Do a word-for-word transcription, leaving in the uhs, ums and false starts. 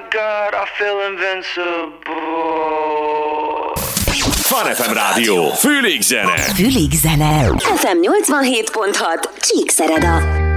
God, I feel invincible. Fun ef em Rádió. Fülig zene. Fülig zene. ef em nyolcvanhét pont hat Csíkszereda.